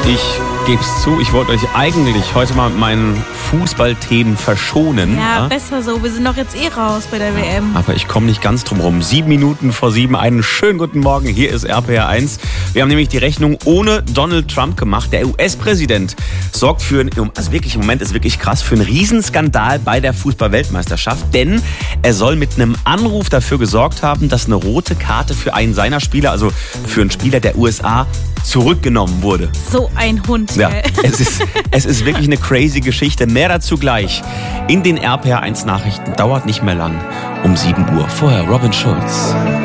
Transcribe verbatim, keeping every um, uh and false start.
Ich gebe es zu, ich wollte euch eigentlich heute mal mit meinen Fußballthemen verschonen. Ja, ja, besser so. Wir sind doch jetzt eh raus bei der W M. aber ich komme nicht ganz drum rum. Sieben Minuten vor sieben, einen schönen guten Morgen. Hier ist R P R eins. Wir haben nämlich die Rechnung ohne Donald Trump gemacht. Der U S-Präsident sorgt für, einen, also wirklich im Moment ist wirklich krass, für einen Riesenskandal bei der Fußball-Weltmeisterschaft. Denn er soll mit einem Anruf dafür gesorgt haben, dass eine rote Karte für einen seiner Spieler, also für einen Spieler der U S A, zurückgenommen wurde. So ein Hund. Ja, Gell? es ist, es ist wirklich eine crazy Geschichte. Mehr dazu gleich in den R P R eins Nachrichten. Dauert nicht mehr lang. Um sieben Uhr. Vorher Robin Schulz.